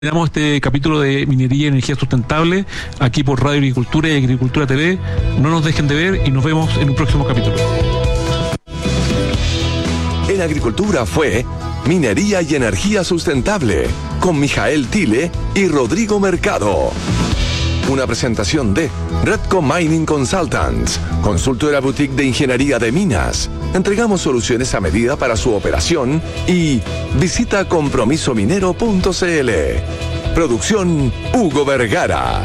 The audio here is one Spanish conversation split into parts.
Terminamos este capítulo de Minería y Energía Sustentable aquí por Radio Agricultura y Agricultura TV. No nos dejen de ver y nos vemos en un próximo capítulo. En Agricultura fue Minería y Energía Sustentable con Mijael Tile y Rodrigo Mercado. Una presentación de Redco Mining Consultants, consultora boutique de ingeniería de minas. Entregamos soluciones a medida para su operación y visita compromisominero.cl. Producción Hugo Vergara.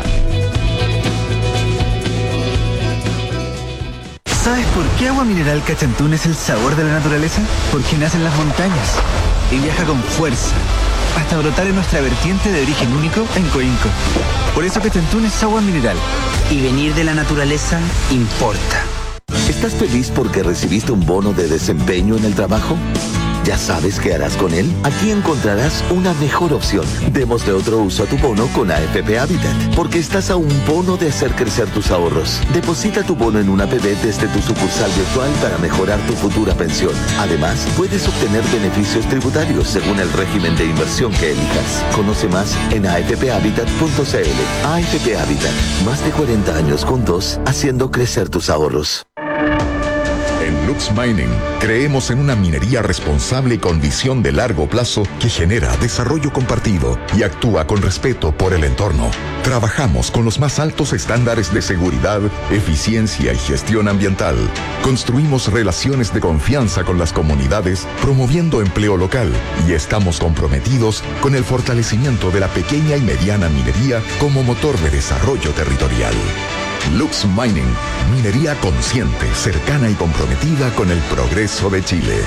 ¿Sabes por qué Agua Mineral Cachantún es el sabor de la naturaleza? Porque nace en las montañas y viaja con fuerza hasta brotar en nuestra vertiente de origen único en Coinco. Por eso Cachantún es agua mineral. Y venir de la naturaleza importa. ¿Estás feliz porque recibiste un bono de desempeño en el trabajo? ¿Ya sabes qué harás con él? Aquí encontrarás una mejor opción. Démosle otro uso a tu bono con AFP Habitat, porque estás a un bono de hacer crecer tus ahorros. Deposita tu bono en una APB desde tu sucursal virtual para mejorar tu futura pensión. Además, puedes obtener beneficios tributarios según el régimen de inversión que elijas. Conoce más en afphabitat.cl. AFP Habitat, más de 40 años juntos, haciendo crecer tus ahorros. En Lux Mining creemos en una minería responsable y con visión de largo plazo que genera desarrollo compartido y actúa con respeto por el entorno. Trabajamos con los más altos estándares de seguridad, eficiencia y gestión ambiental. Construimos relaciones de confianza con las comunidades, promoviendo empleo local, y estamos comprometidos con el fortalecimiento de la pequeña y mediana minería como motor de desarrollo territorial. Lux Mining, minería consciente, cercana y comprometida con el progreso de Chile.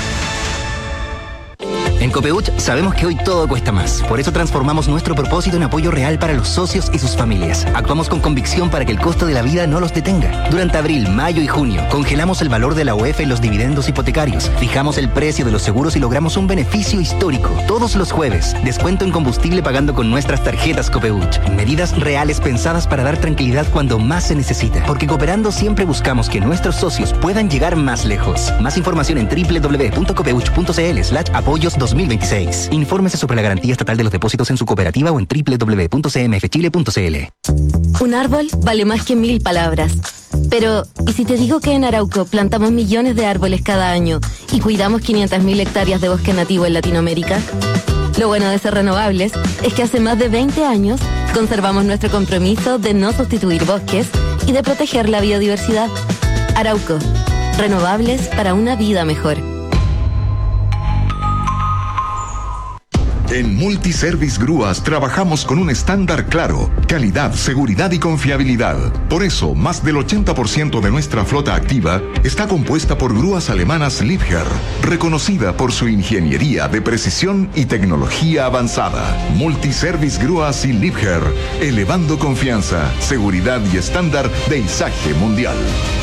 En Copeuch sabemos que hoy todo cuesta más. Por eso transformamos nuestro propósito en apoyo real para los socios y sus familias. Actuamos con convicción para que el costo de la vida no los detenga. Durante abril, mayo y junio, congelamos el valor de la UEF en los dividendos hipotecarios. Fijamos el precio de los seguros y logramos un beneficio histórico. Todos los jueves, descuento en combustible pagando con nuestras tarjetas Copeuch. Medidas reales pensadas para dar tranquilidad cuando más se necesita. Porque cooperando siempre buscamos que nuestros socios puedan llegar más lejos. Más información en www.copeuch.cl/apoyos 2026. Infórmese sobre la garantía estatal de los depósitos en su cooperativa o en www.cmfchile.cl. Un árbol vale más que 1000 palabras. Pero, ¿y si te digo que en Arauco plantamos millones de árboles cada año y cuidamos 500.000 hectáreas de bosque nativo en Latinoamérica? Lo bueno de ser renovables es que hace más de 20 años conservamos nuestro compromiso de no sustituir bosques y de proteger la biodiversidad. Arauco, renovables para una vida mejor. En Multiservice Grúas trabajamos con un estándar claro: calidad, seguridad y confiabilidad. Por eso, más del 80% de nuestra flota activa está compuesta por grúas alemanas Liebherr, reconocida por su ingeniería de precisión y tecnología avanzada. Multiservice Grúas y Liebherr, elevando confianza, seguridad y estándar de izaje mundial.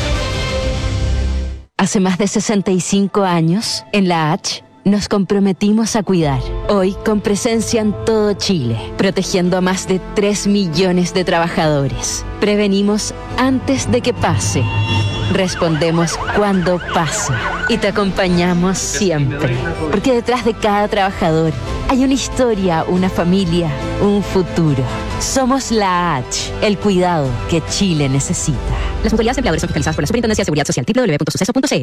Hace más de 65 años, en la H, nos comprometimos a cuidar, hoy con presencia en todo Chile, protegiendo a más de 3 millones de trabajadores. Prevenimos antes de que pase, respondemos cuando pasa y te acompañamos siempre. Porque detrás de cada trabajador hay una historia, una familia, un futuro. Somos la H, el cuidado que Chile necesita. Las mutualidades de empleadores son fiscalizadas por la Superintendencia de Seguridad Social, www.suceso.cl.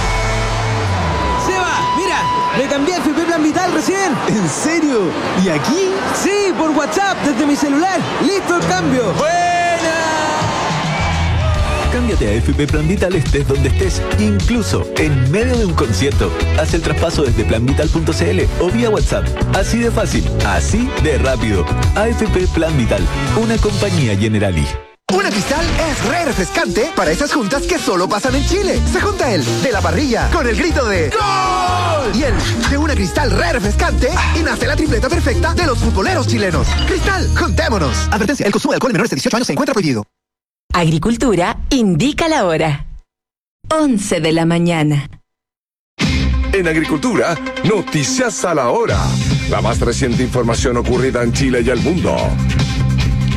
Me cambié a FP Plan Vital recién. ¿En serio? ¿Y aquí? Sí, por WhatsApp, desde mi celular. ¡Listo el cambio! ¡Buena! Cámbiate a FP Plan Vital estés donde estés, incluso en medio de un concierto. Haz el traspaso desde planvital.cl o vía WhatsApp. Así de fácil, así de rápido. AFP Plan Vital, una compañía Generali. Una Cristal es re refrescante para esas juntas que solo pasan en Chile. Se junta el de la parrilla con el grito de ¡Gol! Y el de una Cristal re refrescante y nace la tripleta perfecta de los futboleros chilenos. Cristal, juntémonos. Advertencia, el consumo de alcohol en menores de 18 años se encuentra prohibido. Agricultura indica la hora. 11 de la mañana. En Agricultura, noticias a la hora. La más reciente información ocurrida en Chile y el mundo.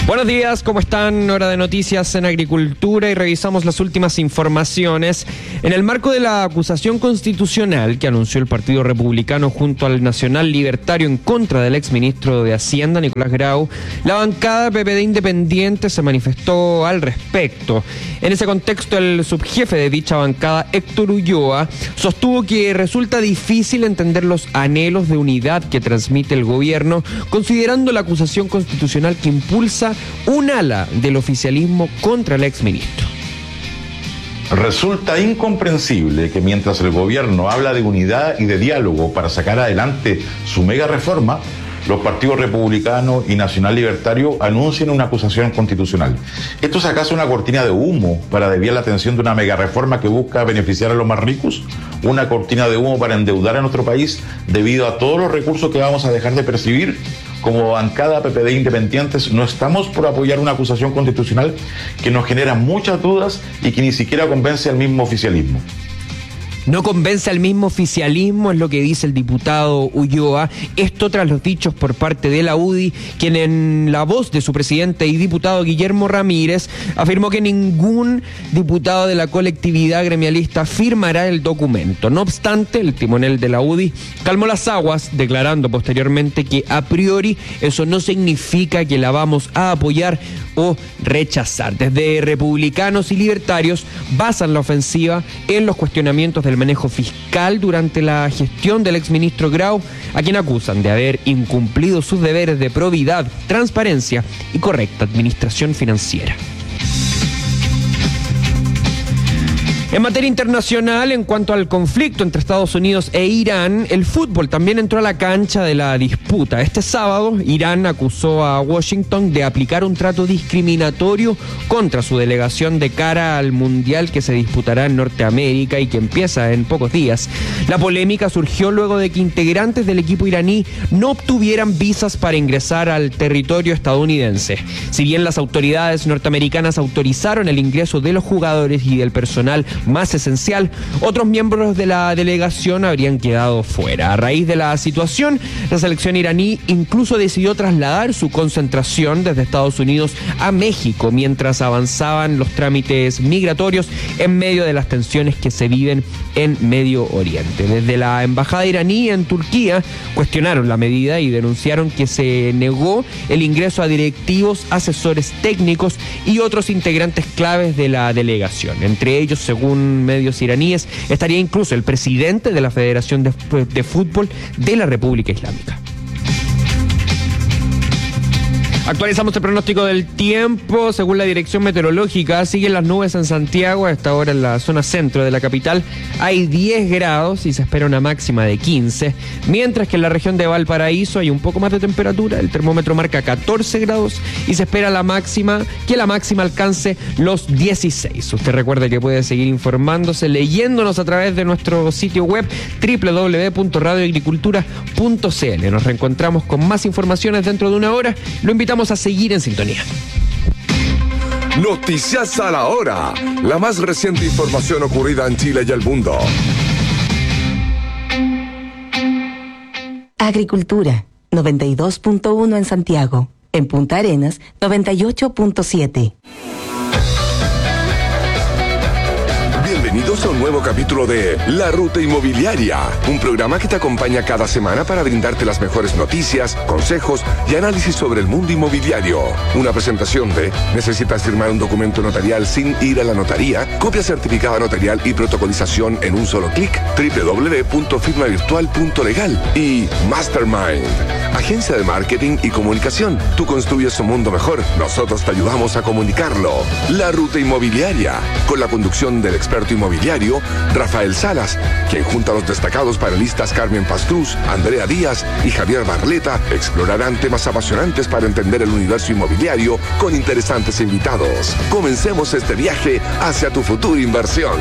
Buenos días, ¿cómo están? Hora de noticias en agricultura y revisamos las últimas informaciones. En el marco de la acusación constitucional que anunció el Partido Republicano junto al Nacional Libertario en contra del exministro de Hacienda, Nicolás Grau, la bancada PPD Independiente se manifestó al respecto. En ese contexto, el subjefe de dicha bancada, Héctor Ulloa, sostuvo que resulta difícil entender los anhelos de unidad que transmite el gobierno, considerando la acusación constitucional que impulsa un ala del oficialismo contra el exministro. Resulta incomprensible que mientras el gobierno habla de unidad y de diálogo para sacar adelante su mega reforma, los partidos republicano y nacional libertario anuncien una acusación constitucional. ¿Esto es acaso una cortina de humo para desviar la atención de una mega reforma que busca beneficiar a los más ricos? ¿Una cortina de humo para endeudar a nuestro país debido a todos los recursos que vamos a dejar de percibir? Como bancada PPD Independientes no estamos por apoyar una acusación constitucional que nos genera muchas dudas y que ni siquiera convence al mismo oficialismo. No convence al mismo oficialismo, es lo que dice el diputado Ulloa. Esto tras los dichos por parte de la UDI, quien en la voz de su presidente y diputado Guillermo Ramírez afirmó que ningún diputado de la colectividad gremialista firmará el documento. No obstante, el timonel de la UDI calmó las aguas, declarando posteriormente que a priori eso no significa que la vamos a apoyar o rechazar. Desde republicanos y libertarios basan la ofensiva en los cuestionamientos del manejo fiscal durante la gestión del exministro Grau, a quien acusan de haber incumplido sus deberes de probidad, transparencia y correcta administración financiera. En materia internacional, en cuanto al conflicto entre Estados Unidos e Irán, el fútbol también entró a la cancha de la disputa. Este sábado, Irán acusó a Washington de aplicar un trato discriminatorio contra su delegación de cara al Mundial que se disputará en Norteamérica y que empieza en pocos días. La polémica surgió luego de que integrantes del equipo iraní no obtuvieran visas para ingresar al territorio estadounidense. Si bien las autoridades norteamericanas autorizaron el ingreso de los jugadores y del personal más esencial, otros miembros de la delegación habrían quedado fuera. A raíz de la situación, la selección iraní incluso decidió trasladar su concentración desde Estados Unidos a México mientras avanzaban los trámites migratorios en medio de las tensiones que se viven en Medio Oriente. Desde la embajada iraní en Turquía cuestionaron la medida y denunciaron que se negó el ingreso a directivos, asesores técnicos y otros integrantes claves de la delegación. Entre ellos, según medios iraníes, estaría incluso el presidente de la Federación de Fútbol de la República Islámica. Actualizamos el pronóstico del tiempo. Según la dirección meteorológica, siguen las nubes en Santiago. A esta hora en la zona centro de la capital hay 10 grados y se espera una máxima de 15. Mientras que en la región de Valparaíso hay un poco más de temperatura. El termómetro marca 14 grados y se espera que la máxima alcance los 16. Usted recuerde que puede seguir informándose leyéndonos a través de nuestro sitio web www.radioagricultura.cl. Nos reencontramos con más informaciones dentro de una hora. Lo invitamos a seguir en sintonía. Noticias a la hora. La más reciente información ocurrida en Chile y el mundo. Agricultura, 92.1 en Santiago. En Punta Arenas, 98.7. Bienvenidos a un nuevo capítulo de La Ruta Inmobiliaria, un programa que te acompaña cada semana para brindarte las mejores noticias, consejos y análisis sobre el mundo inmobiliario. Una presentación de ¿necesitas firmar un documento notarial sin ir a la notaría? Copia certificada notarial y protocolización en un solo clic. www.firmavirtual.legal. Y Mastermind, agencia de marketing y comunicación. Tú construyes un mundo mejor, nosotros te ayudamos a comunicarlo. La Ruta Inmobiliaria, con la conducción del experto inmobiliario Rafael Salas, quien junto a los destacados panelistas Carmen Pastruz, Andrea Díaz y Javier Barleta explorarán temas apasionantes para entender el universo inmobiliario con interesantes invitados. Comencemos este viaje hacia tu futura inversión.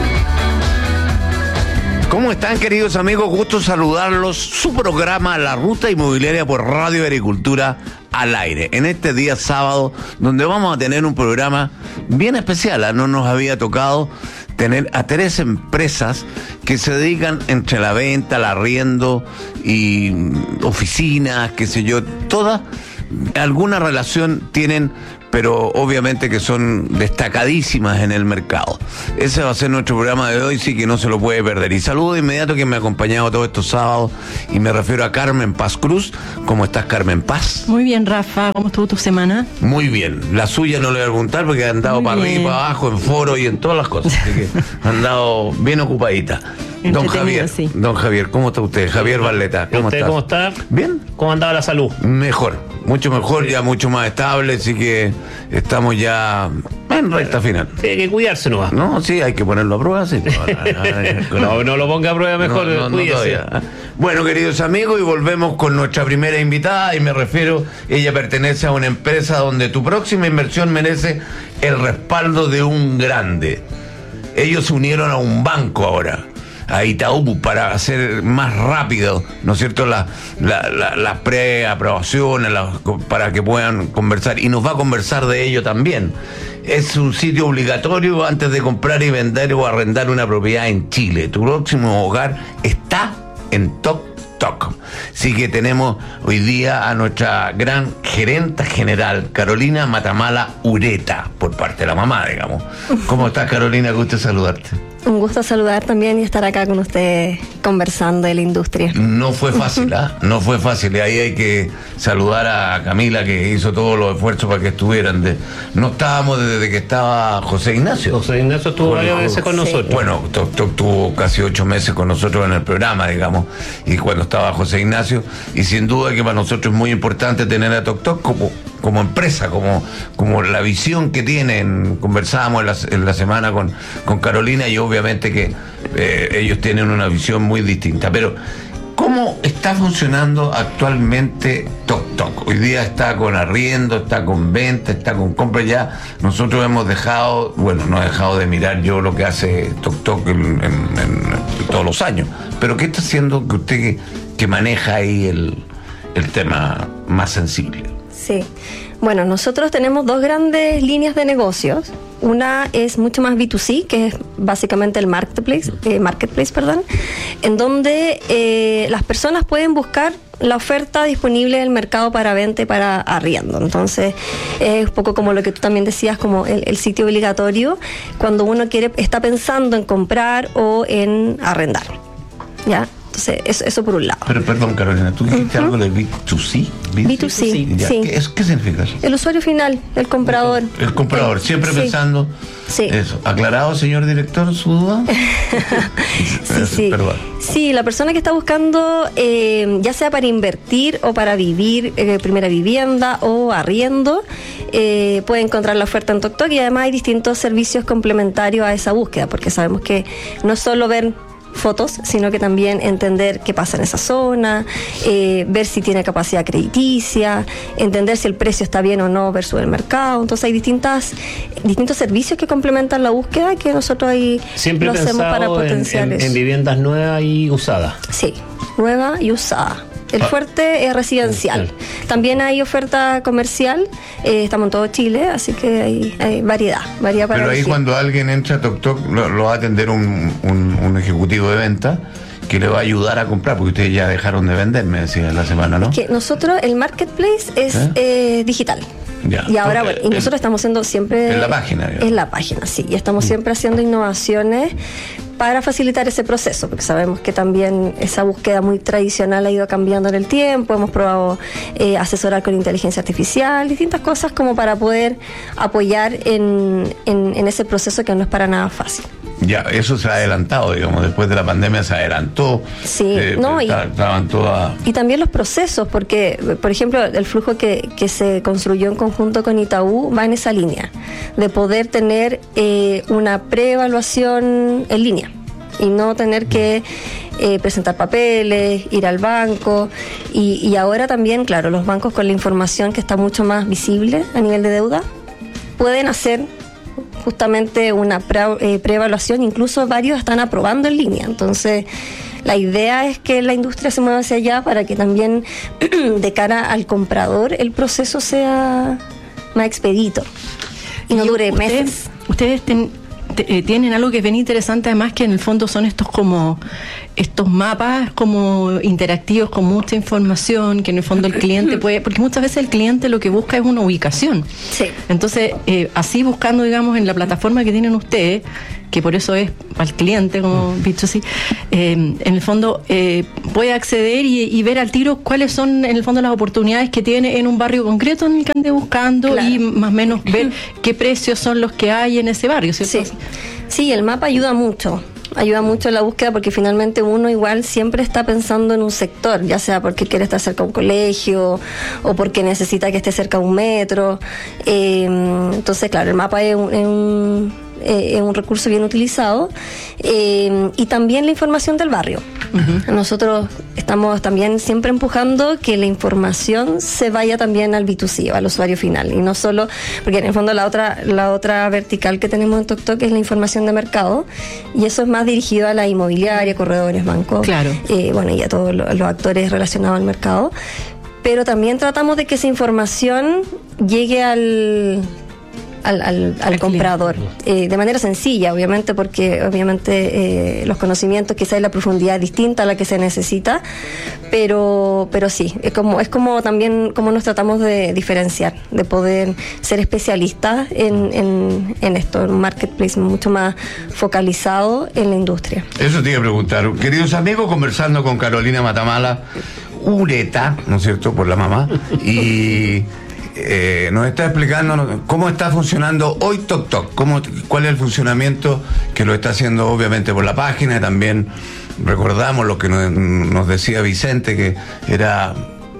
¿Cómo están, queridos amigos? Gusto saludarlos. Su programa La Ruta Inmobiliaria por Radio Agricultura al aire. En este día sábado, donde vamos a tener un programa bien especial. No nos había tocado tener a 3 empresas que se dedican entre la venta, el arriendo y oficinas, qué sé yo, todas alguna relación tienen pero obviamente que son destacadísimas en el mercado. Ese va a ser nuestro programa de hoy, sí que no se lo puede perder. Y saludo de inmediato a quien me ha acompañado todos estos sábados, y me refiero a Carmen Paz Cruz. ¿Cómo estás, Carmen Paz? Muy bien, Rafa, ¿cómo estuvo tu semana? Muy bien, la suya no le voy a preguntar porque ha andado Muy para arriba y bien. para abajo, en foro y en todas las cosas, así que ha andado bien ocupadita. Don Javier, sí. don Javier, ¿cómo está usted? Javier Barleta, ¿Y ¿cómo usted está? cómo está? Bien. ¿Cómo andaba la salud? Mejor, mucho mejor, ya mucho más estable, así que estamos ya en recta final. Sí, hay que cuidarse nomás. No, sí, hay que ponerlo a prueba, sí. No lo ponga a prueba mejor, cuídese. todavía. Bueno, queridos amigos, y volvemos con nuestra primera invitada, y me refiero, ella pertenece a una empresa donde tu próxima inversión merece el respaldo de un grande. Ellos se unieron a un banco ahora, a Itaú, para hacer más rápido, ¿no es cierto?, las preaprobaciones, para que puedan conversar, y nos va a conversar de ello también. Es un sitio obligatorio antes de comprar y vender o arrendar una propiedad en Chile. Tu próximo hogar está en TokTok. Así que tenemos hoy día a nuestra gran gerenta general, Carolina Matamala Ureta, por parte de la mamá, digamos. ¿Cómo estás, Carolina? Gusto saludarte. Un gusto saludar también y estar acá con ustedes conversando de la industria. No fue fácil, ¿ah? No fue fácil. Y ahí hay que saludar a Camila, que hizo todos los esfuerzos para que estuvieran. No estábamos desde que estaba José Ignacio. José Ignacio estuvo varias veces con nosotros. Bueno, estuvo casi 8 meses con nosotros en el programa, digamos, y cuando estaba José Ignacio. Y sin duda que para nosotros es muy importante tener a TokTok como empresa, como la visión que tienen. Conversábamos en la semana con Carolina, y obviamente que ellos tienen una visión muy distinta. Pero, ¿cómo está funcionando actualmente TokTok? Hoy día está con arriendo, está con venta, está con compra. Ya nosotros hemos dejado, no he dejado de mirar yo lo que hace TokTok en todos los años. Pero ¿qué está haciendo que usted que maneja ahí el tema más sensible? Sí. Bueno, nosotros tenemos dos grandes líneas de negocios. Una es mucho más B2C, que es básicamente el marketplace, en donde las personas pueden buscar la oferta disponible del mercado para venta y para arriendo. Entonces, es un poco como lo que tú también decías, como el sitio obligatorio, cuando uno está pensando en comprar o en arrendar. ¿Ya? Entonces, eso por un lado. Pero perdón, Carolina, tú dijiste algo de B2C. B2C, ya, sí. ¿Qué significa eso? El usuario final, el comprador. El comprador, siempre sí. Pensando eso. ¿Aclarado, señor director, su duda? Sí. Perdón. Sí, la persona que está buscando, ya sea para invertir o para vivir, primera vivienda o arriendo, puede encontrar la oferta en TokTok, y además hay distintos servicios complementarios a esa búsqueda, porque sabemos que no solo ver fotos, sino que también entender qué pasa en esa zona, ver si tiene capacidad crediticia, entender si el precio está bien o no versus el mercado. Entonces hay distintos servicios que complementan la búsqueda, que nosotros ahí siempre lo hacemos para potenciar eso. En viviendas nuevas y usadas. Sí, nueva y usada. El fuerte es residencial. También hay oferta comercial. Estamos en todo Chile, así que hay variedad para Pero ahí elegir. Cuando alguien entra a TokTok, lo va a atender un ejecutivo de venta que le va a ayudar a comprar, porque ustedes ya dejaron de vender, me decía la semana, ¿no? Que nosotros, el marketplace es digital. Ya. Y ahora, y nosotros estamos haciendo siempre... En la página, digamos. En la página, sí. Y estamos siempre haciendo innovaciones para facilitar ese proceso, porque sabemos que también esa búsqueda muy tradicional ha ido cambiando en el tiempo. Hemos probado asesorar con inteligencia artificial, distintas cosas como para poder apoyar en ese proceso que no es para nada fácil. Ya, eso se ha adelantado, digamos, después de la pandemia se adelantó. Sí, estaban todas... Y también los procesos, porque, por ejemplo, el flujo que se construyó en conjunto con Itaú va en esa línea, de poder tener una preevaluación en línea y no tener que presentar papeles, ir al banco, y ahora también, claro, los bancos, con la información que está mucho más visible a nivel de deuda, pueden hacer justamente una preevaluación. Incluso varios están aprobando en línea. Entonces, la idea es que la industria se mueva hacia allá para que también de cara al comprador el proceso sea más expedito y no dure meses. Ustedes tienen algo que es bien interesante, además, que en el fondo son estos como estos mapas como interactivos con mucha información, que en el fondo el cliente puede, porque muchas veces el cliente lo que busca es una ubicación. Sí. Entonces, así buscando, digamos, en la plataforma que tienen ustedes, que por eso es para el cliente, como dicho así, en el fondo puede acceder y ver al tiro cuáles son en el fondo las oportunidades que tiene en un barrio concreto en el que ande buscando, claro, y más o menos ver qué precios son los que hay en ese barrio, ¿cierto? Sí, el mapa ayuda mucho en la búsqueda, porque finalmente uno igual siempre está pensando en un sector, ya sea porque quiere estar cerca de un colegio o porque necesita que esté cerca de un metro. Entonces, claro, el mapa es un recurso bien utilizado, y también la información del barrio. Nosotros estamos también siempre empujando que la información se vaya también al B2C, al usuario final, y no solo, porque en el fondo la otra vertical que tenemos en TokTok es la información de mercado, y eso es más dirigido a la inmobiliaria, corredores, bancos, claro, bueno, y a todos los actores relacionados al mercado. Pero también tratamos de que esa información llegue al comprador, de manera sencilla, obviamente, porque los conocimientos, quizás la profundidad es distinta a la que se necesita, pero sí, es como también como nos tratamos de diferenciar, de poder ser especialistas en esto, en un marketplace mucho más focalizado en la industria. Eso te iba a preguntar, queridos amigos, conversando con Carolina Matamala, Ureta, ¿no es cierto?, por la mamá, y nos está explicando cómo está funcionando hoy TokTok, cuál es el funcionamiento que lo está haciendo obviamente por la página. También recordamos lo que nos decía Vicente, que era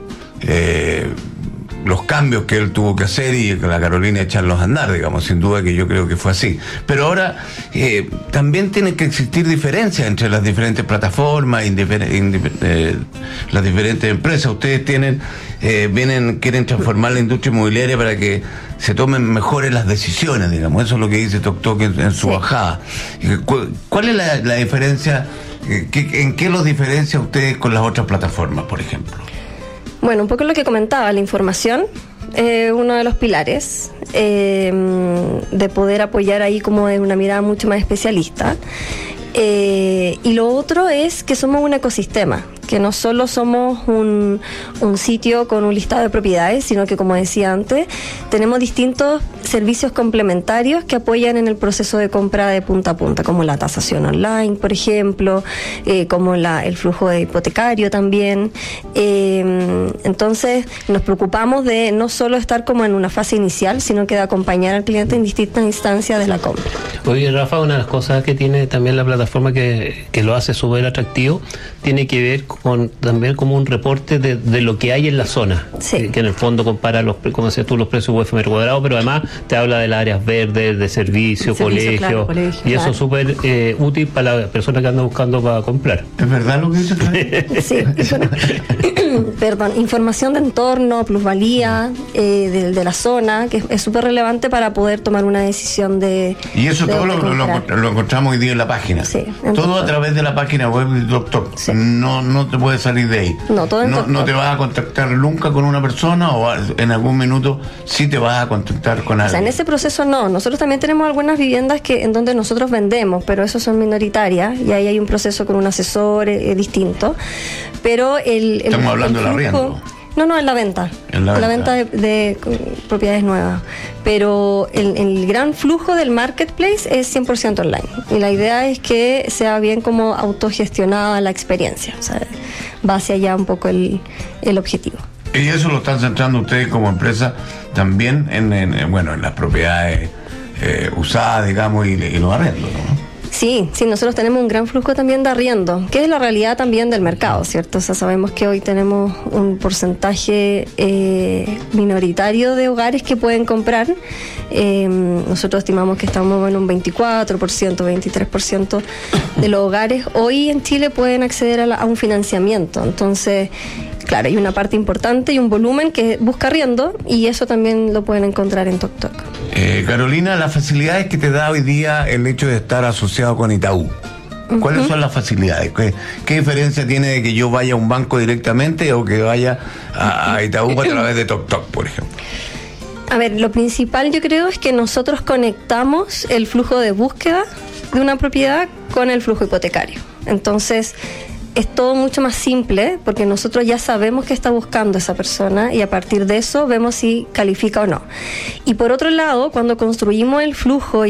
los cambios que él tuvo que hacer y que la Carolina echarlos a andar, digamos, sin duda que yo creo que fue así. Pero ahora también tiene que existir diferencias entre las diferentes plataformas, las diferentes empresas. Ustedes quieren transformar la industria inmobiliaria para que se tomen mejores las decisiones, digamos. Eso es lo que dice TokTok en su bajada. ¿Cuál es la diferencia? ¿En qué los diferencia ustedes con las otras plataformas, por ejemplo? Bueno, un poco lo que comentaba, la información, uno de los pilares, de poder apoyar ahí como de una mirada mucho más especialista. Y lo otro es que somos un ecosistema, que no solo somos un sitio con un listado de propiedades, sino que, como decía antes, tenemos distintos servicios complementarios que apoyan en el proceso de compra de punta a punta, como la tasación online, por ejemplo, como el flujo de hipotecario también. Entonces, nos preocupamos de no solo estar como en una fase inicial, sino que de acompañar al cliente en distintas instancias de la compra. Oye, Rafa, una de las cosas que tiene también la plataforma que lo hace súper atractivo, tiene que ver con también como un reporte de lo que hay en la zona, que en el fondo compara como decías tú, los precios UF metro cuadrado, pero además te habla de las áreas verdes, de servicio, colegio, claro, y eso es súper útil para la persona que anda buscando para comprar. ¿Es verdad lo que dice? Sí, perdón, información de entorno, plusvalía de la zona, que es súper relevante para poder tomar una decisión de... Y eso todo lo encontramos hoy día en la página. Sí, todo a través de la página web de TokTok. Sí. No te puedes salir de ahí. No te vas a contactar nunca con una persona, o en algún minuto sí te vas a contactar con alguien. O sea, en ese proceso no. Nosotros también tenemos algunas viviendas en donde nosotros vendemos, pero esos son minoritarias y ahí hay un proceso con un asesor distinto. Pero estamos hablando del arriendo. No, en la venta. En la venta de propiedades nuevas. Pero el gran flujo del marketplace es 100% online. Y la idea es que sea bien como autogestionada la experiencia. O sea, va hacia allá un poco el objetivo. Y eso lo están centrando ustedes como empresa también en las propiedades usadas, digamos, y los arrendos, ¿no? Sí, nosotros tenemos un gran flujo también de arriendo, que es la realidad también del mercado, ¿cierto? O sea, sabemos que hoy tenemos un porcentaje minoritario de hogares que pueden comprar. Nosotros estimamos que estamos en un 24%, 23% de los hogares hoy en Chile pueden acceder a un financiamiento. Entonces, claro, hay una parte importante y un volumen que busca arriendo, y eso también lo pueden encontrar en TokTok. Carolina, las facilidades que te da hoy día el hecho de estar asociado con Itaú, ¿cuáles son las facilidades? ¿Qué diferencia tiene de que yo vaya a un banco directamente o que vaya a Itaú a través de TokTok, por ejemplo? A ver, lo principal yo creo es que nosotros conectamos el flujo de búsqueda de una propiedad con el flujo hipotecario. Entonces, es todo mucho más simple porque nosotros ya sabemos qué está buscando esa persona y a partir de eso vemos si califica o no. Y por otro lado, cuando construimos el flujo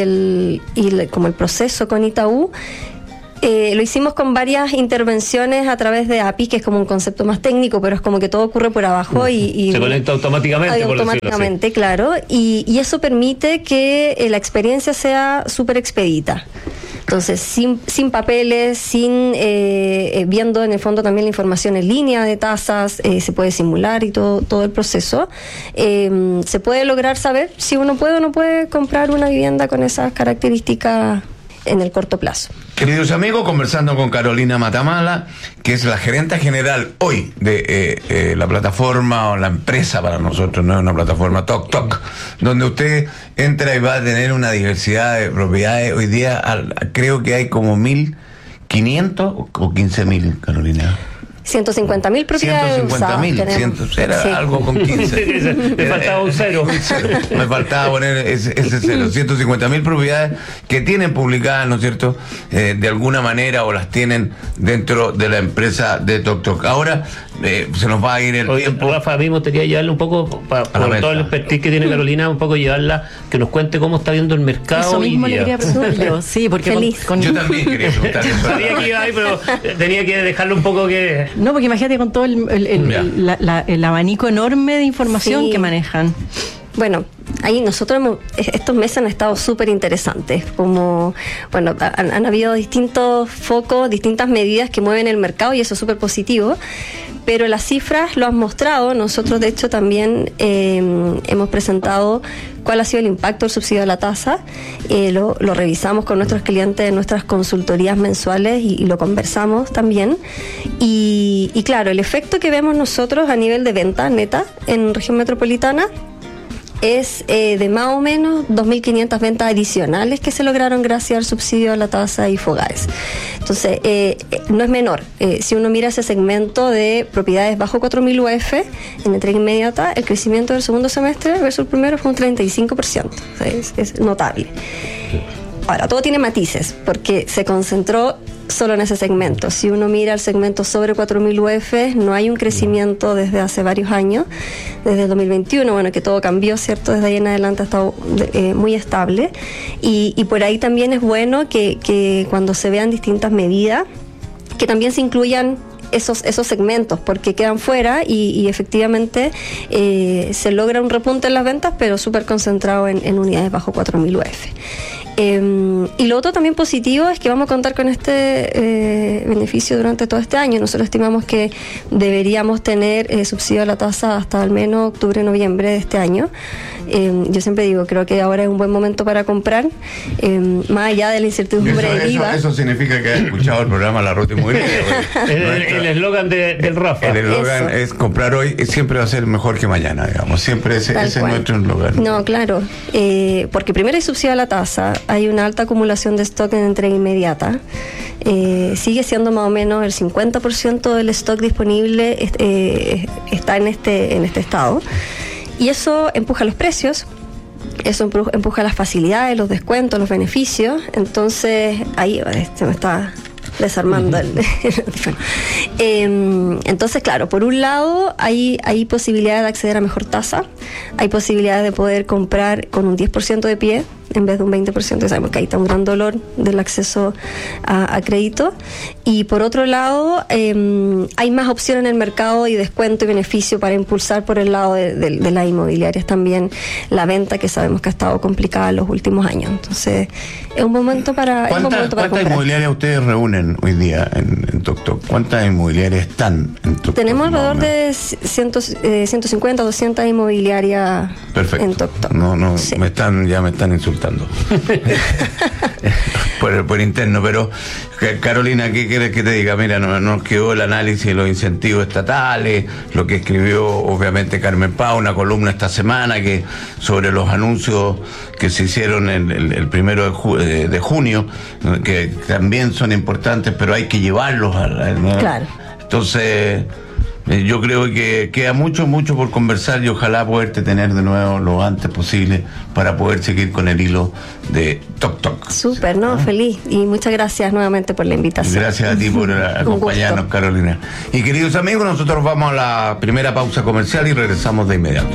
como el proceso con Itaú, lo hicimos con varias intervenciones a través de API, que es como un concepto más técnico, pero es como que todo ocurre por abajo y se conecta automáticamente, automáticamente, claro, y eso permite que la experiencia sea súper expedita. Entonces, sin papeles, viendo en el fondo también la información en línea de tasas, se puede simular y todo el proceso. Se puede lograr saber si uno puede o no puede comprar una vivienda con esas características en el corto plazo. Queridos amigos, conversando con Carolina Matamala, que es la gerente general hoy de la plataforma o la empresa para nosotros, no es una plataforma TokTok, donde usted entra y va a tener una diversidad de propiedades. Hoy día creo que hay como 1.500 o 15.000, Carolina. 150.000 propiedades. 150.000, era sí. Algo con 15. Me faltaba un cero. Me faltaba poner ese cero. 150.000 propiedades que tienen publicadas, ¿no es cierto?, de alguna manera, o las tienen dentro de la empresa de TokTok. Ahora se nos va a ir el tiempo. Rafa, a mí me gustaría llevarle un poco, por todo el expertise que tiene Carolina, un poco llevarla, que nos cuente cómo está viendo el mercado. Eso mismo le quería preguntar yo. Sí, porque yo también quería preguntar eso. Sabía que iba ahí, pero tenía que dejarle un poco que... No, porque imagínate con todo el abanico enorme de información que manejan. Bueno, ahí nosotros estos meses han estado súper interesantes, como, bueno, han habido distintos focos, distintas medidas que mueven el mercado y eso es súper positivo, pero las cifras lo han mostrado. Nosotros de hecho también hemos presentado cuál ha sido el impacto del subsidio a la tasa, lo revisamos con nuestros clientes en nuestras consultorías mensuales y lo conversamos también, y claro, el efecto que vemos nosotros a nivel de venta neta en región metropolitana es de más o menos 2.500 ventas adicionales que se lograron gracias al subsidio a la tasa y Fogaes. Entonces, no es menor. Si uno mira ese segmento de propiedades bajo 4.000 UF en entrega inmediata, el crecimiento del segundo semestre versus el primero fue un 35%. O sea, es notable. Ahora, todo tiene matices, porque se concentró solo en ese segmento. Si uno mira el segmento sobre 4.000 UF, no hay un crecimiento desde hace varios años, desde el 2021, bueno, que todo cambió, ¿cierto? Desde ahí en adelante ha estado muy estable, y por ahí también es bueno que cuando se vean distintas medidas, que también se incluyan esos segmentos, porque quedan fuera y efectivamente se logra un repunte en las ventas, pero súper concentrado en unidades bajo 4.000 UF. Y lo otro también positivo es que vamos a contar con este beneficio durante todo este año. Nosotros estimamos que deberíamos tener subsidio a la tasa hasta al menos octubre-noviembre de este año. Yo siempre digo, creo que ahora es un buen momento para comprar, más allá de la incertidumbre del IVA. Eso significa que has escuchado el programa La Ruta Inmobiliaria. El eslogan del Rafa. El eslogan es comprar hoy, siempre va a ser mejor que mañana, digamos. Siempre ese es nuestro eslogan. No, claro. Porque primero hay subsidio a la tasa, hay una alta acumulación de stock en entrega inmediata. Sigue siendo más o menos el 50% del stock disponible está en este estado. Y eso empuja los precios, eso empuja las facilidades, los descuentos, los beneficios. Entonces, ahí se me está desarmando el entonces, claro, por un lado hay posibilidades de acceder a mejor tasa, hay posibilidades de poder comprar con un 10% de pie en vez de un 20%, sabemos que ahí está un gran dolor del acceso a crédito. Y por otro lado, hay más opción en el mercado y descuento y beneficio para impulsar por el lado de las inmobiliarias también la venta, que sabemos que ha estado complicada en los últimos años. Entonces, es un momento para ¿Cuántas inmobiliarias ustedes reúnen hoy día en TokTok? ¿Cuántas inmobiliarias están en TokTok? Tenemos alrededor de 150, 200 inmobiliarias. Perfecto. En TokTok. No, sí. Ya me están insultando por interno, pero Carolina, ¿qué quieres que te diga? Mira, nos quedó el análisis de los incentivos estatales, lo que escribió obviamente Carmen Pau, una columna esta semana que sobre los anuncios que se hicieron el 1 de junio, que también son importantes, pero hay que llevarlos Claro. Entonces, Yo creo que queda mucho por conversar y ojalá poderte tener de nuevo lo antes posible para poder seguir con el hilo de Toc Toc. Súper, ¿no? Feliz. Y muchas gracias nuevamente por la invitación. Gracias a ti por acompañarnos, Carolina. Y queridos amigos, nosotros vamos a la primera pausa comercial y regresamos de inmediato.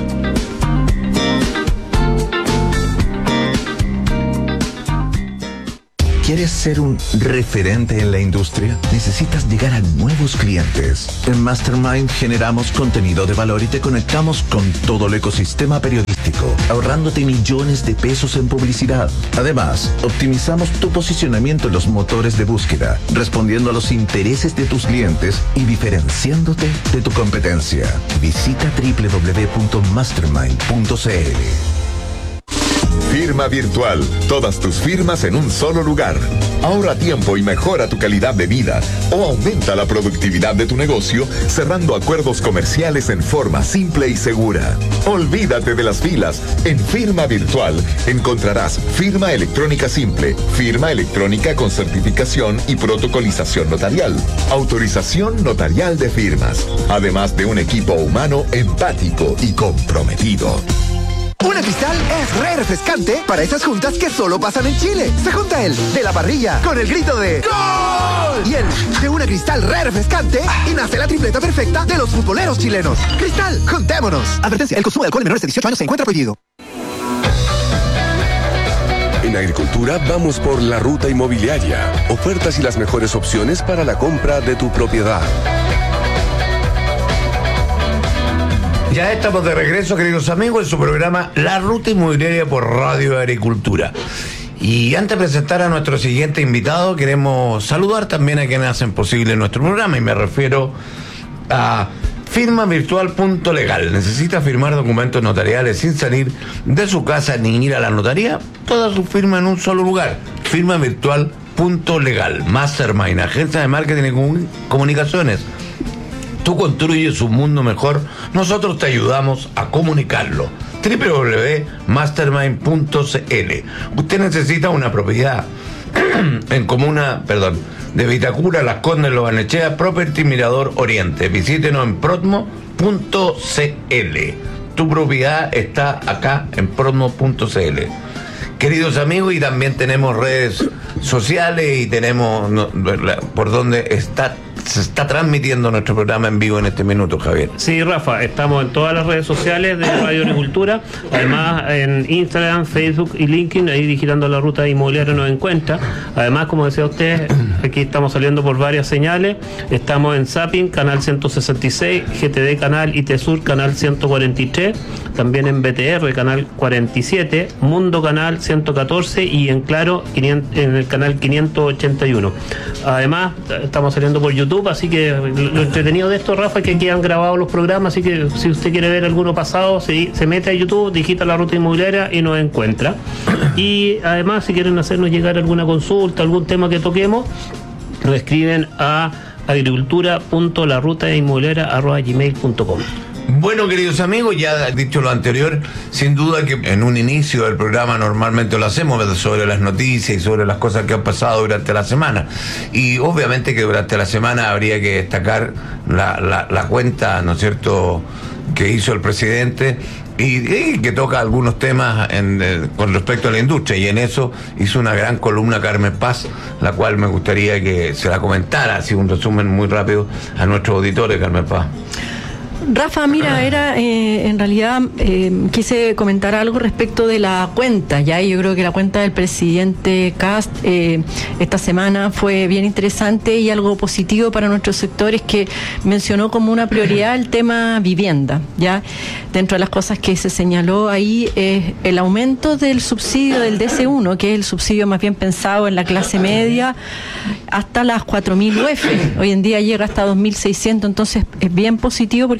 ¿Quieres ser un referente en la industria? Necesitas llegar a nuevos clientes. En Mastermind generamos contenido de valor y te conectamos con todo el ecosistema periodístico, ahorrándote millones de pesos en publicidad. Además, optimizamos tu posicionamiento en los motores de búsqueda, respondiendo a los intereses de tus clientes y diferenciándote de tu competencia. Visita www.mastermind.cl. Firma virtual. Todas tus firmas en un solo lugar. Ahorra tiempo y mejora tu calidad de vida o aumenta la productividad de tu negocio cerrando acuerdos comerciales en forma simple y segura. Olvídate de las filas. En Firma Virtual encontrarás firma electrónica simple, firma electrónica con certificación y protocolización notarial, autorización notarial de firmas, además de un equipo humano empático y comprometido. Una Cristal es re refrescante para esas juntas que solo pasan en Chile. Se junta el de la parrilla con el grito de ¡Gol! Y el de una Cristal re refrescante y nace la tripleta perfecta de los futboleros chilenos. Cristal, juntémonos. Advertencia, el consumo de alcohol en menores de 18 años se encuentra prohibido. En Agricultura vamos por la ruta inmobiliaria. Ofertas y las mejores opciones para la compra de tu propiedad. Ya estamos de regreso, queridos amigos, en su programa La Ruta Inmobiliaria por Radio Agricultura. Y antes de presentar a nuestro siguiente invitado, queremos saludar también a quienes hacen posible nuestro programa, y me refiero a firmavirtual.legal. ¿Necesita firmar documentos notariales sin salir de su casa ni ir a la notaría? Toda su firma en un solo lugar. Firmavirtual.legal. Mastermind, agencia de marketing y comunicaciones. Tú construyes un mundo mejor, nosotros te ayudamos a comunicarlo. www.mastermind.cl. Usted necesita una propiedad en comuna, de Vitacura, Las Condes, Lo Barnechea, Property Mirador Oriente. Visítenos en protmo.cl. Tu propiedad está acá en protmo.cl. Queridos amigos, y también tenemos redes sociales y tenemos por donde se está transmitiendo nuestro programa en vivo en este minuto, Javier. Sí, Rafa, estamos en todas las redes sociales de Radio Agricultura, además en Instagram, Facebook y LinkedIn, ahí digitando La Ruta Inmobiliaria nos encuentra. Además, como decía usted, aquí estamos saliendo por varias señales, estamos en Zapping, canal 166, GTD canal ITESUR, canal 143, también en BTR, canal 47, Mundo canal 114 y en Claro en el canal 581. Además, estamos saliendo por YouTube, así que lo entretenido de esto, Rafa, es que aquí han grabado los programas, así que si usted quiere ver alguno pasado, se mete a YouTube, digita La Ruta Inmobiliaria y nos encuentra. Y además, si quieren hacernos llegar alguna consulta, algún tema que toquemos, nos escriben a agricultura.larutainmobiliaria@gmail.com. Bueno, queridos amigos, ya dicho lo anterior, sin duda que en un inicio del programa normalmente lo hacemos sobre las noticias y sobre las cosas que han pasado durante la semana. Y obviamente que durante la semana habría que destacar la cuenta, ¿no es cierto?, que hizo el presidente y que toca algunos temas con respecto a la industria, y en eso hizo una gran columna Carmen Paz, la cual me gustaría que se la comentara, así un resumen muy rápido a nuestros auditores, Carmen Paz. Rafa, mira, en realidad quise comentar algo respecto de la cuenta, ya, y yo creo que la cuenta del presidente Kast esta semana fue bien interesante y algo positivo para nuestros sectores, que mencionó como una prioridad el tema vivienda, ya. Dentro de las cosas que se señaló ahí es el aumento del subsidio del DC1, que es el subsidio más bien pensado en la clase media, hasta las 4.000 UF. Hoy en día llega hasta 2.600, entonces es bien positivo porque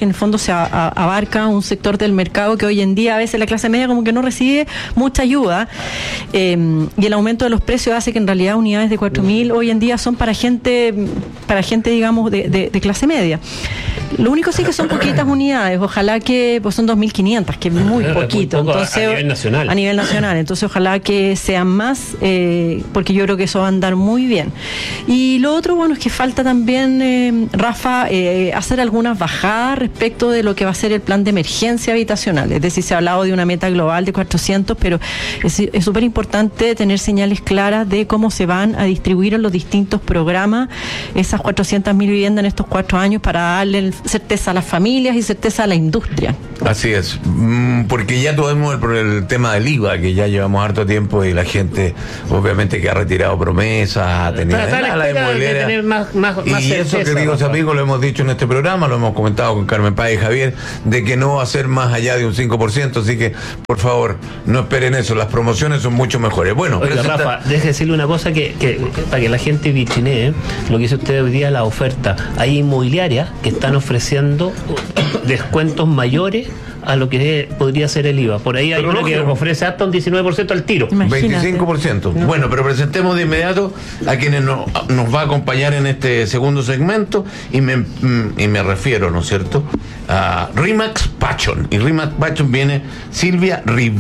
que en el fondo se abarca un sector del mercado que hoy en día a veces la clase media como que no recibe mucha ayuda, y el aumento de los precios hace que en realidad unidades de 4.000 hoy en día son para gente digamos de clase media. Lo único sí que son poquitas unidades, ojalá que pues son 2.500, que es muy poquito. Entonces, a nivel nacional. Entonces ojalá que sean más, porque yo creo que eso va a andar muy bien. Y lo otro, bueno, es que falta también, Rafa, hacer algunas bajadas respecto de lo que va a ser el plan de emergencia habitacional. Es decir, se ha hablado de una meta global de 400, pero es súper importante tener señales claras de cómo se van a distribuir en los distintos programas esas 400.000 viviendas en estos 4 años para darle certeza a las familias y certeza a la industria. Así es, porque ya tuvimos el tema del IVA, que ya llevamos harto tiempo y la gente obviamente que ha retirado promesas, ha tenido la inmobiliaria. Y eso, queridos amigos, lo hemos dicho en este programa, lo hemos comentado con Carmen Páez y Javier, de que no va a ser más allá de un 5%, así que por favor, no esperen eso, las promociones son mucho mejores. Bueno, oiga, Rafa, deje decirle una cosa que para que la gente vichinee, lo que dice usted hoy día, la oferta. Hay inmobiliarias que están ofreciendo descuentos mayores a lo que podría ser el IVA. Por ahí hay una que ofrece hasta un 19% al tiro. Imagínate. 25%. No. Bueno, pero presentemos de inmediato a quienes nos va a acompañar en este segundo segmento y me refiero, ¿no es cierto?, a RE/MAX Fashion. Y RE/MAX Fashion viene Silvia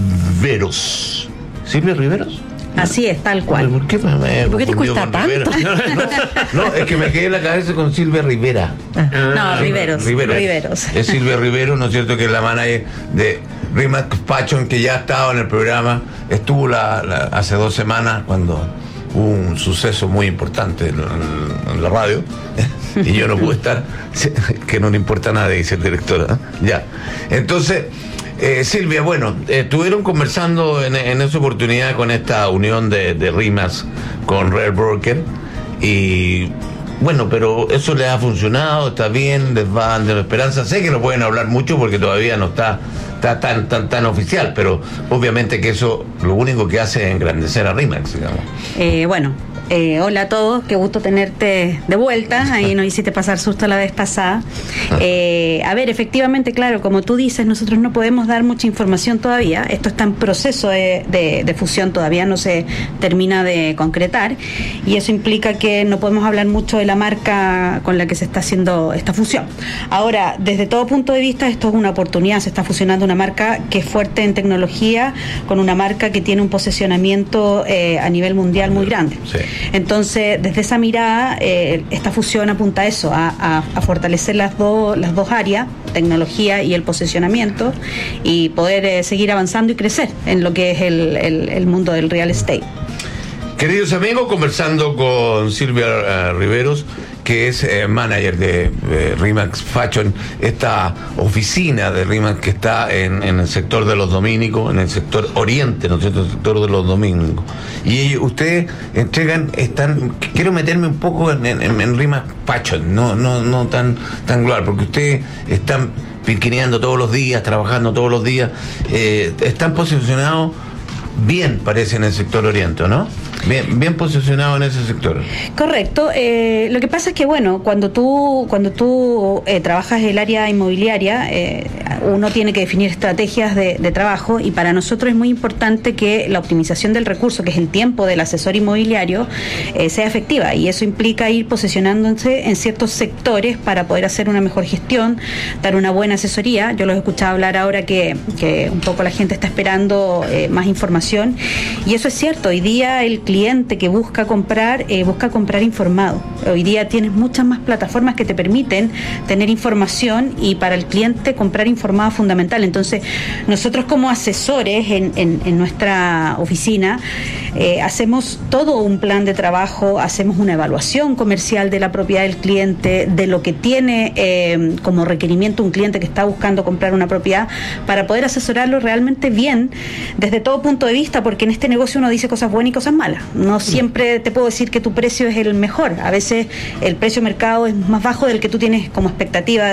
Riveros. ¿Silvia Riveros? Así es, tal cual. ¿Por qué te cuesta tanto? No, es que me quedé en la cabeza con Silvia Rivera. No, Riveros. Es Silvia Riveros, ¿no es cierto?, que es la manager de RE/MAX Fashion, que ya ha estado en el programa. Estuvo hace 2 semanas cuando hubo un suceso muy importante en la radio y yo no pude estar, que no le importa nada, dice el director, ¿eh? Ya. Entonces, Silvia, bueno, estuvieron conversando en esa oportunidad con esta unión de RE/MAX con Rare Broker y bueno, pero eso les ha funcionado, está bien, les va dando esperanza. Sé que no pueden hablar mucho porque todavía no está tan oficial, pero obviamente que eso lo único que hace es engrandecer a RE/MAX, digamos. Hola a todos, qué gusto tenerte de vuelta. Ahí nos hiciste pasar susto la vez pasada. A ver, efectivamente, claro, como tú dices, nosotros no podemos dar mucha información todavía. Esto está en proceso de fusión, todavía no se termina de concretar. Y eso implica que no podemos hablar mucho de la marca con la que se está haciendo esta fusión. Ahora, desde todo punto de vista, esto es una oportunidad. Se está fusionando una marca que es fuerte en tecnología con una marca que tiene un posicionamiento a nivel mundial muy grande. Sí. Entonces, desde esa mirada, esta fusión apunta a eso, a fortalecer las dos áreas, tecnología y el posicionamiento, y poder seguir avanzando y crecer en lo que es el mundo del real estate. Queridos amigos, conversando con Silvia Riveros, que es manager de RE/MAX Fashion, esta oficina de RE/MAX que está en el sector de los dominicos, en el sector oriente, ¿no es cierto?, el sector de los dominicos. Y ustedes quiero meterme un poco en RE/MAX Fashion, no tan global, porque ustedes están pirquineando todos los días, trabajando todos los días, están posicionados bien, parece, en el sector oriente, ¿no? Bien posicionado en ese sector. Correcto. Lo que pasa es que, bueno, cuando tú trabajas el área inmobiliaria, uno tiene que definir estrategias de trabajo, y para nosotros es muy importante que la optimización del recurso, que es el tiempo del asesor inmobiliario, sea efectiva, y eso implica ir posicionándose en ciertos sectores para poder hacer una mejor gestión, dar una buena asesoría. Yo los he escuchado hablar ahora que un poco la gente está esperando más información, y eso es cierto. Hoy día el cliente que busca comprar informado. Hoy día tienes muchas más plataformas que te permiten tener información, y para el cliente comprar informado es fundamental. Entonces, nosotros como asesores en nuestra oficina hacemos todo un plan de trabajo, hacemos una evaluación comercial de la propiedad del cliente, de lo que tiene como requerimiento un cliente que está buscando comprar una propiedad, para poder asesorarlo realmente bien desde todo punto de vista, porque en este negocio uno dice cosas buenas y cosas malas. No siempre te puedo decir que tu precio es el mejor. A veces el precio de mercado es más bajo del que tú tienes como expectativa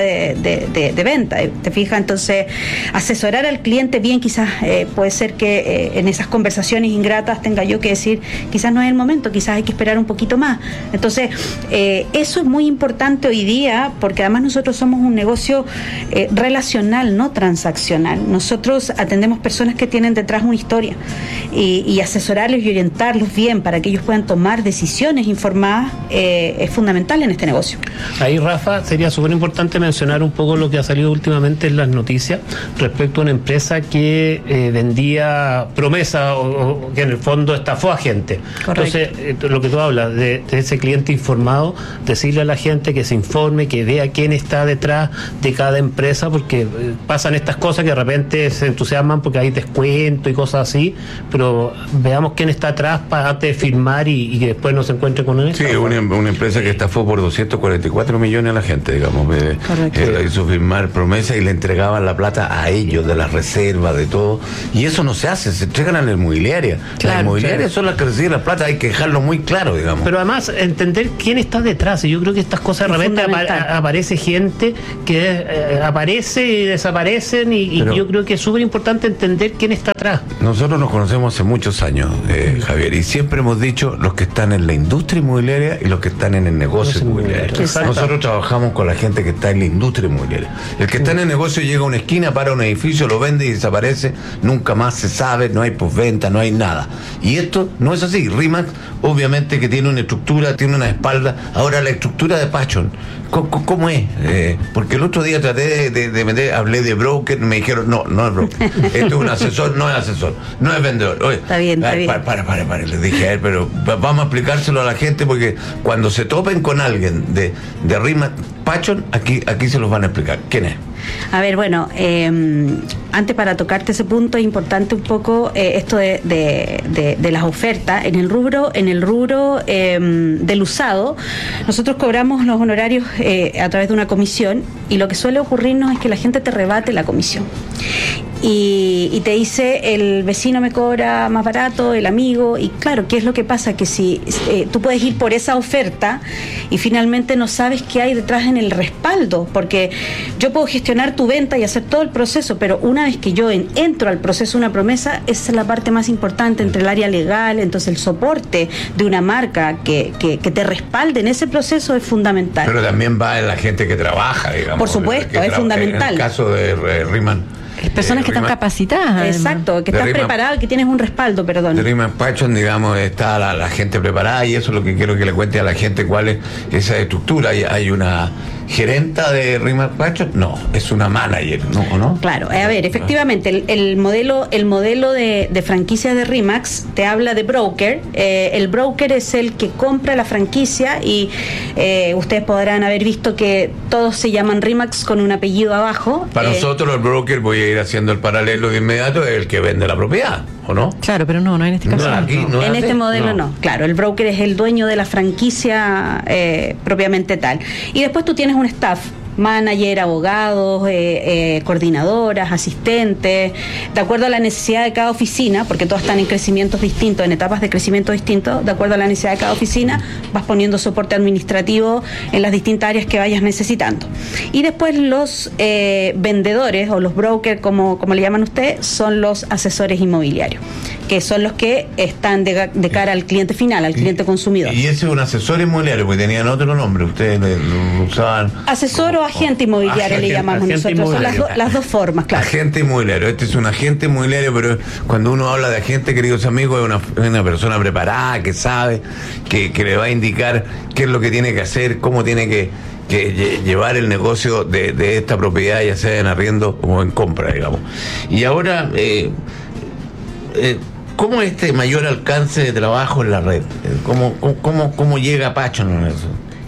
de venta. ¿Te fijas? Entonces, asesorar al cliente bien, quizás puede ser que en esas conversaciones ingratas tenga yo que decir, quizás no es el momento, quizás hay que esperar un poquito más. Entonces, eso es muy importante hoy día, porque además nosotros somos un negocio relacional, no transaccional. Nosotros atendemos personas que tienen detrás una historia y asesorarlos y orientarlos bien para que ellos puedan tomar decisiones informadas es fundamental en este negocio. Ahí, Rafa, sería súper importante mencionar un poco lo que ha salido últimamente en las noticias respecto a una empresa que vendía promesa o que en el fondo estafó a gente. Correcto. Entonces, lo que tú hablas de ese cliente informado, decirle a la gente que se informe, que vea quién está detrás de cada empresa, porque pasan estas cosas que de repente se entusiasman porque hay descuento y cosas así, pero veamos quién está atrás para antes de firmar y que después no se encuentre con él. Sí, una empresa que estafó por 244 millones a la gente, digamos. Hizo firmar promesa y le entregaban la plata a ellos, de las reservas, de todo. Y eso no se hace, se entregan a la inmobiliaria. Claro, las inmobiliarias son las que reciben la plata, hay que dejarlo muy claro, digamos. Pero además, entender quién está detrás. Y yo creo que estas cosas de repente aparece gente que aparece y desaparecen, y yo creo que es súper importante entender quién está atrás. Nosotros nos conocemos hace muchos años, Javier, y siempre hemos dicho los que están en la industria inmobiliaria y los que están en el negocio inmobiliario. Nosotros trabajamos con la gente que está en la industria inmobiliaria. El que está en el negocio llega a una esquina, para un edificio, lo vende y desaparece, nunca más se sabe, no hay postventa, no hay nada. Y esto no es así. RE/MAX, obviamente que tiene una estructura, tiene una espalda. Ahora, la estructura de Pachón, ¿cómo es? Porque el otro día traté de meter, hablé de broker, me dijeron, no es broker. Esto es un asesor, no es asesor, no es vendedor. Oye, está bien. Para. Les dije a él, pero vamos a explicárselo a la gente, porque cuando se topen con alguien de RE/MAX Pachón, aquí se los van a explicar. ¿Quién es? A ver, bueno, antes, para tocarte ese punto, es importante un poco esto de las ofertas. En el rubro del usado, nosotros cobramos los honorarios a través de una comisión, y lo que suele ocurrirnos es que la gente te rebate la comisión. Y te dice, el vecino me cobra más barato, el amigo, y claro, ¿qué es lo que pasa? Que si tú puedes ir por esa oferta y finalmente no sabes qué hay detrás en el respaldo, porque yo puedo gestionar tu venta y hacer todo el proceso, pero una vez que yo entro al proceso de una promesa, esa es la parte más importante entre el área legal. Entonces el soporte de una marca que te respalde en ese proceso es fundamental. Pero también va en la gente que trabaja, digamos. Por supuesto, es fundamental. En el caso de RE/MAX, personas que están capacitadas. Exacto, que estás preparado, que tienes un respaldo, perdón. De RE/MAX Pachón, digamos, está la gente preparada, y eso es lo que quiero que le cuente a la gente, cuál es esa estructura. ¿Hay una gerenta de RE/MAX Pachón? No, es una manager, ¿no? Claro, a ver, efectivamente, el modelo de franquicia de RE/MAX te habla de broker. El broker es el que compra la franquicia, y ustedes podrán haber visto que todos se llaman RE/MAX con un apellido abajo. Para nosotros el broker, voy a ir haciendo el paralelo de inmediato, es el que vende la propiedad, ¿o no? Claro, pero no en este caso. En este modelo no. Claro, el broker es el dueño de la franquicia propiamente tal. Y después tú tienes un staff, manager, abogados, coordinadoras, asistentes, de acuerdo a la necesidad de cada oficina, porque todas están en crecimientos distintos, en etapas de crecimiento distintos. De acuerdo a la necesidad de cada oficina, vas poniendo soporte administrativo en las distintas áreas que vayas necesitando. Y después los vendedores, o los brokers, como le llaman ustedes, son los asesores inmobiliarios, que son los que están de cara al cliente final, al cliente consumidor. Y ese es un asesor inmobiliario, porque tenían otro nombre, ustedes lo usaban. Asesor o agente inmobiliario le llamamos nosotros. Son las dos formas, claro. Agente inmobiliario. Este es un agente inmobiliario, pero cuando uno habla de agente, queridos amigos, es una persona preparada, que sabe, que le va a indicar qué es lo que tiene que hacer, cómo tiene que llevar el negocio de esta propiedad, ya sea en arriendo o en compra, digamos. Y ahora, ¿cómo es este mayor alcance de trabajo en la red? ¿Cómo llega Pachón en eso?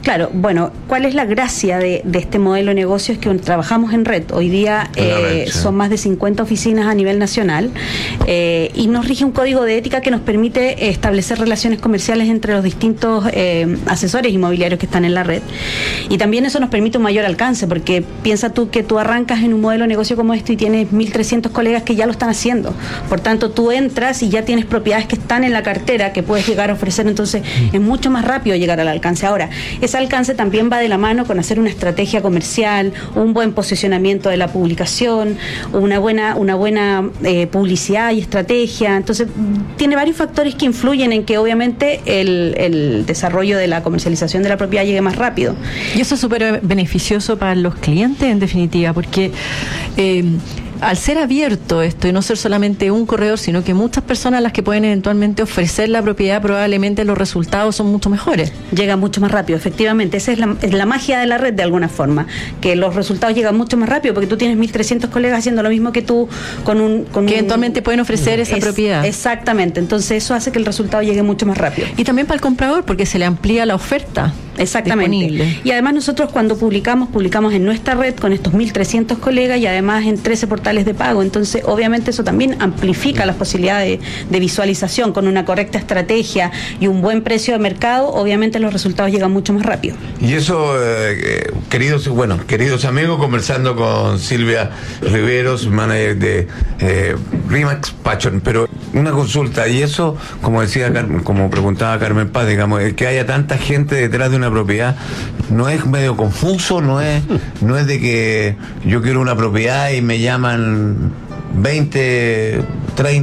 Claro, bueno, ¿cuál es la gracia de este modelo de negocio? Es que trabajamos en red. Hoy día son más de 50 oficinas a nivel nacional y nos rige un código de ética que nos permite establecer relaciones comerciales entre los distintos asesores inmobiliarios que están en la red. Y también eso nos permite un mayor alcance, porque piensa tú que tú arrancas en un modelo de negocio como este y tienes 1.300 colegas que ya lo están haciendo. Por tanto, tú entras y ya tienes propiedades que están en la cartera que puedes llegar a ofrecer, entonces es mucho más rápido llegar al alcance. Ahora, ese alcance también va de la mano con hacer una estrategia comercial, un buen posicionamiento de la publicación, una buena publicidad y estrategia. Entonces, tiene varios factores que influyen en que obviamente el desarrollo de la comercialización de la propiedad llegue más rápido. Y eso es súper beneficioso para los clientes, en definitiva, porque al ser abierto esto y no ser solamente un corredor, sino que muchas personas las que pueden eventualmente ofrecer la propiedad, probablemente los resultados son mucho mejores. Llega mucho más rápido, efectivamente. Esa es la magia de la red, de alguna forma, que los resultados llegan mucho más rápido, porque tú tienes 1.300 colegas haciendo lo mismo que tú que eventualmente pueden ofrecer esa propiedad. Exactamente, entonces eso hace que el resultado llegue mucho más rápido. Y también para el comprador, porque se le amplía la oferta. Exactamente. Disponible. Y además nosotros cuando publicamos en nuestra red con estos 1.300 colegas y además en 13 portales de pago. Entonces, obviamente eso también amplifica las posibilidades de visualización. Con una correcta estrategia y un buen precio de mercado, obviamente los resultados llegan mucho más rápido. Y eso, queridos amigos, conversando con Silvia Riveros, manager de RE/MAX Pachón. Pero una consulta, y eso, como decía, como preguntaba Carmen Paz, digamos, que haya tanta gente detrás de una propiedad, no es medio confuso, no es de que yo quiero una propiedad y me llaman 20, 30